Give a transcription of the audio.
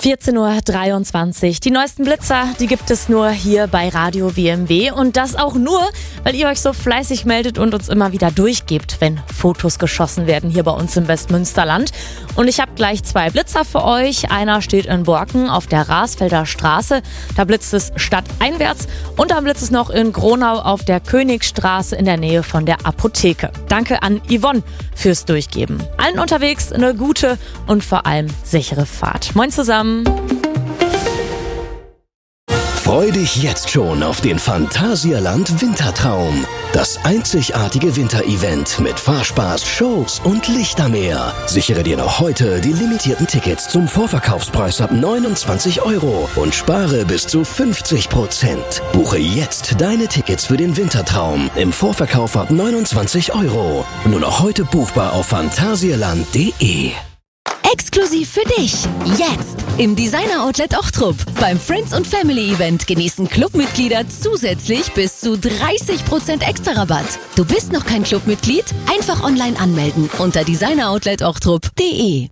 14:23 Uhr. Die neuesten Blitzer, die gibt es nur hier bei Radio WMW. Und das auch nur, weil ihr euch so fleißig meldet und uns immer wieder durchgebt, wenn Fotos geschossen werden hier bei uns im Westmünsterland. Und ich habe gleich 2 Blitzer für euch. Einer steht in Borken auf der Rasfelder Straße. Da blitzt es stadteinwärts. Und dann blitzt es noch in Gronau auf der Königstraße in der Nähe von der Apotheke. Danke an Yvonne fürs Durchgeben. Allen unterwegs eine gute und vor allem sichere Fahrt. Moin zusammen. Freu dich jetzt schon auf den Phantasialand Wintertraum. Das einzigartige Winterevent mit Fahrspaß, Shows und Lichtermeer. Sichere dir noch heute die limitierten Tickets zum Vorverkaufspreis ab 29 € und spare bis zu 50%. Buche jetzt deine Tickets für den Wintertraum im Vorverkauf ab 29 €. Nur noch heute buchbar auf phantasialand.de. Exklusiv für dich. Jetzt im Designer Outlet Ochtrup. Beim Friends und Family Event genießen Clubmitglieder zusätzlich bis zu 30% extra Rabatt. Du bist noch kein Clubmitglied? Einfach online anmelden unter designeroutlet-ochtrup.de.